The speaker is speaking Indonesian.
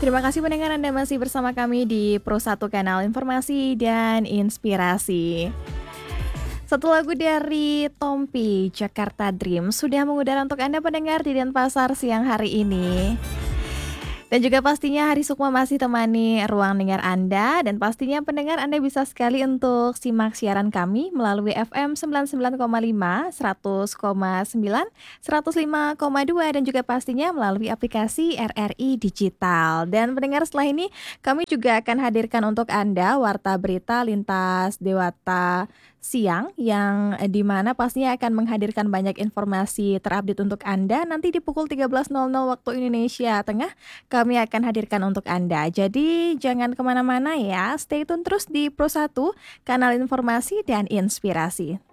Terima kasih pendengar Anda masih bersama kami di Pro 1 Kanal Informasi dan Inspirasi. Satu lagu dari Tompi, Jakarta Dream, sudah mengudara untuk Anda pendengar di Denpasar siang hari ini. Dan juga pastinya Hari Sukma masih temani ruang dengar Anda. Dan pastinya pendengar Anda bisa sekali untuk simak siaran kami melalui FM 99,5, 100,9, 105,2 dan juga pastinya melalui aplikasi RRI Digital. Dan pendengar setelah ini kami juga akan hadirkan untuk Anda Warta Berita Lintas Dewata Siang yang dimana pastinya akan menghadirkan banyak informasi terupdate untuk Anda. Nanti di pukul 13.00 waktu Indonesia Tengah kami akan hadirkan untuk Anda. Jadi jangan kemana-mana ya, stay tune terus di Pro 1, kanal informasi dan inspirasi.